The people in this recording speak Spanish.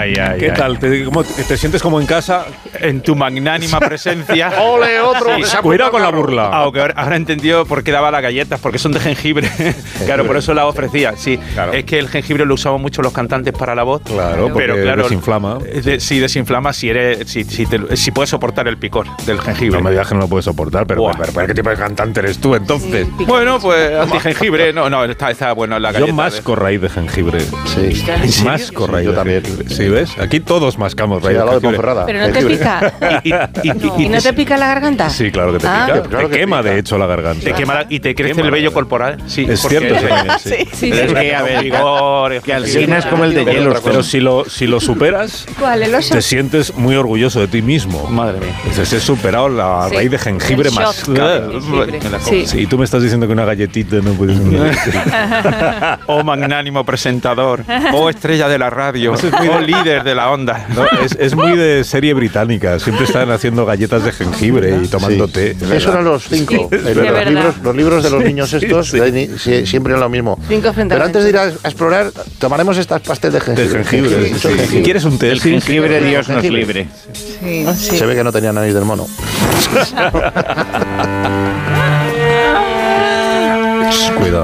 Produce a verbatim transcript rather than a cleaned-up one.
Ay, ay, ¿Qué ay. tal? ¿Te, cómo, ¿Te sientes como en casa? En tu magnánima presencia. ¡Ole, otro! Sí. Se ha Cuidado con la apuntado. burla. Aunque ahora, ahora he entendido por qué daba las galletas, porque son de jengibre. Claro, por eso las ofrecía. Sí, Claro. es que el jengibre lo usamos mucho los cantantes para la voz. Claro, porque pero claro, desinflama. de- sí, desinflama si eres, si, si, te- si puedes soportar el picor del jengibre. No me digas que no lo puedes soportar, pero, Buah. pero, pero ¿qué tipo de cantante eres tú entonces? Sí. Bueno, pues anti-jengibre. No, no, está, está bueno la galleta. Yo masco raíz de jengibre. Sí. Masco raíz Yo de también. jengibre. Sí, ¿ves? Aquí todos mascamos Sí, raíz al de lado de jengibre. Ponferrada. Pero no te pica. Y, y- y- ¿Y no te pica la garganta? Sí, claro que te Ah. pica. Claro te que quema, pica. de hecho, la garganta. te quema la- y te crece Quema el vello la- corporal. Sí, Es porque- cierto eso también, sí. Sí, sí. Es que, a ver, vigor, que Alsina es como el de Pero hielo. otra cosa. Pero si lo, si lo superas, ¿Cuál? ¿El oso? te sientes muy orgulloso de ti mismo. Madre mía. Entonces he superado la Sí. raíz de jengibre El más. shock de jengibre. Me la como. Sí. Sí, y tú me estás diciendo que una galletita no puedes. Oh magnánimo presentador, oh estrella de la radio, oh líder de la onda. No, es, es muy de serie británica. Siempre están haciendo galletas de jengibre y tomando Sí. té. Eso eran los cinco. Sí, Eh, de los, verdad. libros, los libros de los niños Sí, estos sí. de ni- sí, siempre eran lo mismo. Cinco frente a Pero antes de ir a, veinte. a explorar, tomaremos estas pastel de De jengibre. jengibre. Mucho sí. jengibre. ¿Quieres un té? El Sí, sí. jengibre, Dios nos Jengibre. libre. Sí, sí. Se ve que no tenía nariz del mono. Shh, cuidado.